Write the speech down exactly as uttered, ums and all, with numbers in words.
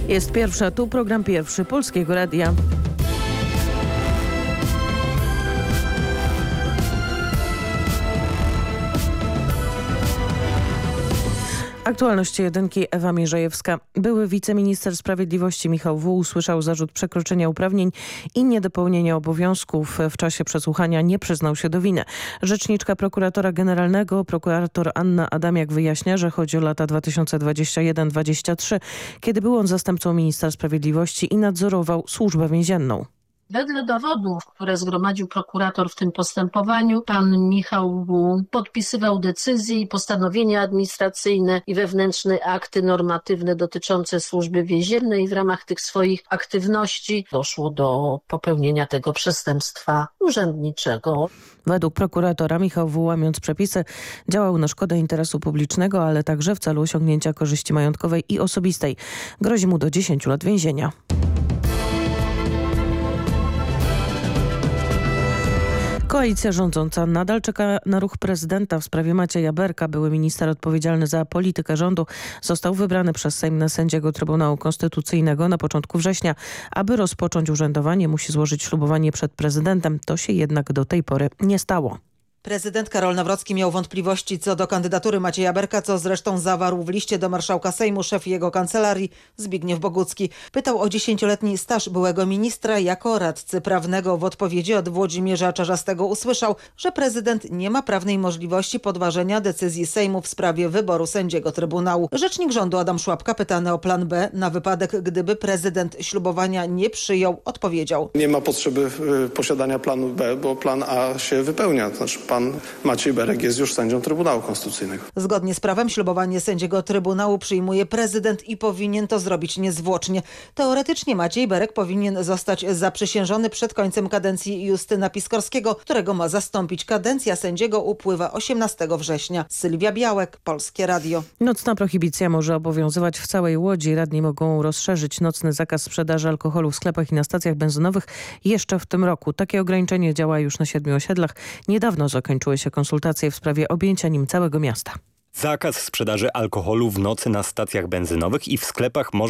Jest pierwsza, tu program pierwszy Polskiego Radia. Aktualności jedynki, Ewa Mierzejewska. Były wiceminister sprawiedliwości Michał W. usłyszał zarzut przekroczenia uprawnień i niedopełnienia obowiązków. W czasie przesłuchania nie przyznał się do winy. Rzeczniczka prokuratora generalnego, prokurator Anna Adamiak, wyjaśnia, że chodzi o lata dwa tysiące dwudziesty pierwszy do dwudziestego trzeciego, kiedy był on zastępcą ministra sprawiedliwości i nadzorował służbę więzienną. Wedle dowodów, które zgromadził prokurator w tym postępowaniu, pan Michał W. podpisywał decyzje i postanowienia administracyjne i wewnętrzne akty normatywne dotyczące służby więziennej. W ramach tych swoich aktywności doszło do popełnienia tego przestępstwa urzędniczego. Według prokuratora Michał W., łamiąc przepisy, działał na szkodę interesu publicznego, ale także w celu osiągnięcia korzyści majątkowej i osobistej. Grozi mu do dziesięciu lat więzienia. Koalicja rządząca nadal czeka na ruch prezydenta w sprawie Macieja Berka. Były minister odpowiedzialny za politykę rządu został wybrany przez Sejm na sędziego Trybunału Konstytucyjnego na początku września. Aby rozpocząć urzędowanie, musi złożyć ślubowanie przed prezydentem. To się jednak do tej pory nie stało. Prezydent Karol Nawrocki miał wątpliwości co do kandydatury Macieja Berka, co zresztą zawarł w liście do marszałka Sejmu szef jego kancelarii Zbigniew Bogucki. Pytał o dziesięcioletni staż byłego ministra. Jako radcy prawnego w odpowiedzi od Włodzimierza Czarzastego usłyszał, że prezydent nie ma prawnej możliwości podważenia decyzji Sejmu w sprawie wyboru sędziego Trybunału. Rzecznik rządu Adam Szłapka, pytany o plan B na wypadek, gdyby prezydent ślubowania nie przyjął, odpowiedział: Nie ma potrzeby y, posiadania planu B, bo plan A się wypełnia. Znaczy, Pan Maciej Berek jest już sędzią Trybunału Konstytucyjnego. Zgodnie z prawem ślubowanie sędziego Trybunału przyjmuje prezydent i powinien to zrobić niezwłocznie. Teoretycznie Maciej Berek powinien zostać zaprzysiężony przed końcem kadencji Justyna Piskorskiego, którego ma zastąpić. Kadencja sędziego upływa osiemnastego września. Sylwia Białek, Polskie Radio. Nocna prohibicja może obowiązywać w całej Łodzi. Radni mogą rozszerzyć nocny zakaz sprzedaży alkoholu w sklepach i na stacjach benzynowych jeszcze w tym roku. Takie ograniczenie działa już na siedmiu osiedlach. Niedawno zakończyły się konsultacje w sprawie objęcia nim całego miasta. Zakaz sprzedaży alkoholu w nocy na stacjach benzynowych i w sklepach może